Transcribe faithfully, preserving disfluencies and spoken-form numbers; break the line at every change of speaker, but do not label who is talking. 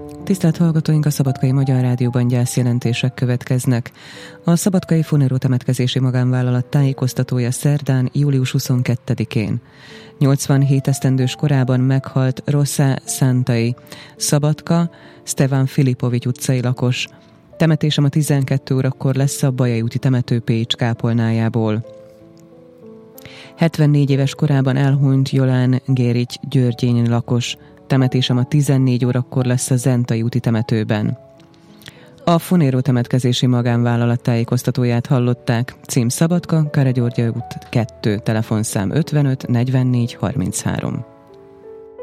Tisztelt hallgatóink, a Szabadkai Magyar Rádióban gyászjelentések következnek. A Szabadkai Fonero temetkezési magánvállalat tájékoztatója szerdán, július huszonkettedikén. nyolcvanhét esztendős korában meghalt Rosa Santai, Szabadka, Stevan Filipovics utcai lakos. Temetésem a tizenkét órakor lesz a Bajai úti temető Pécs kápolnájából. hetvennégy éves korában elhunyt Jolán Gérics györgyényi lakos. Temetésem a tizennégy órakor lesz a Zentai úti temetőben. A Fonero temetkezési magánvállalat tájékoztatóját hallották. Cím Szabadka, Károlyi György út kettő, telefonszám ötvenöt negyvennégy harminchárom.